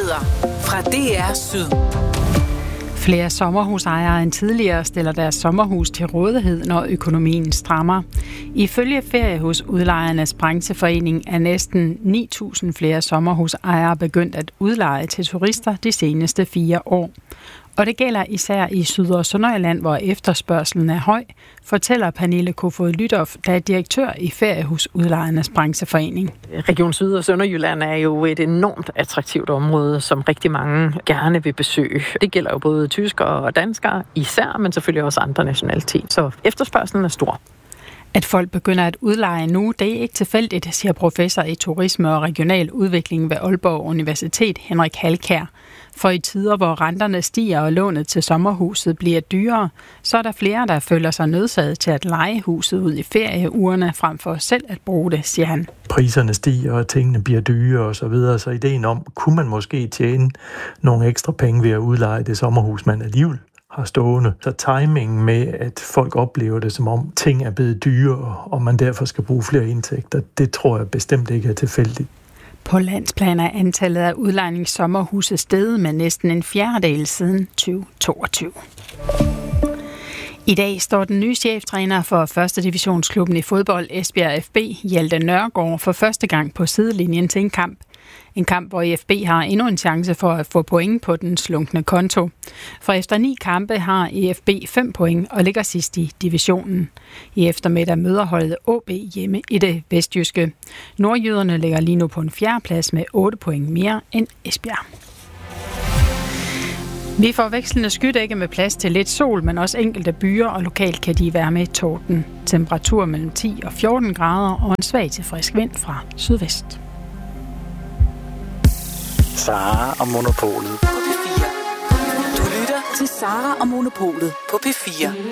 Nyheder fra DR Syd. Flere sommerhusejere end tidligere stiller deres sommerhus til rådighed, når økonomien strammer. Ifølge feriehusudlejernes brancheforening er næsten 9.000 flere sommerhusejere begyndt at udleje til turister de seneste 4 år. Og det gælder især i Syd- og Sønderjylland, hvor efterspørgselen er høj, fortæller Pernille Kofod Lythoff, der er direktør i feriehusudlejernes brancheforening. Region Syd- og Sønderjylland er jo et enormt attraktivt område, som rigtig mange gerne vil besøge. Det gælder jo både tyskere og danskere især, men selvfølgelig også andre nationaliteter. Så efterspørgselen er stor. At folk begynder at udleje nu, det er ikke tilfældigt, siger professor i turisme og regional udvikling ved Aalborg Universitet, Henrik Halkær. For i tider, hvor renterne stiger og lånet til sommerhuset bliver dyrere, så er der flere, der føler sig nødsaget til at leje huset ud i ferieugerne, frem for selv at bruge det, siger han. Priserne stiger, og tingene bliver dyre og så videre, så ideen om, kunne man måske tjene nogle ekstra penge ved at udleje det sommerhus, man alligevel har stående. Så timingen med, at folk oplever det, som om ting er blevet dyre, og man derfor skal bruge flere indtægter, det tror jeg bestemt ikke er tilfældigt. På landsplan er antallet af udlejningssommerhuse steget med næsten 1/4 siden 2022. I dag står den nye cheftræner for 1. divisionsklubben i fodbold, Esbjerg FB, Hjalte Nørgaard, for første gang på sidelinjen til en kamp. En kamp, hvor IFB har endnu en chance for at få point på den slunkne konto. For efter 9 kampe har IFB 5 point og ligger sidst i divisionen. I eftermiddag møder holdet AaB hjemme i det vestjyske. Nordjyderne ligger lige nu på en 4. plads med 8 point mere end Esbjerg. Vi får vekslende skydække med plads til lidt sol, men også enkelte byer, og lokalt kan de være med torden. Temperatur mellem 10 og 14 grader og en svag til frisk vind fra sydvest. Sara og Monopolet På P4. Du lytter til Sara og Monopolet på P4.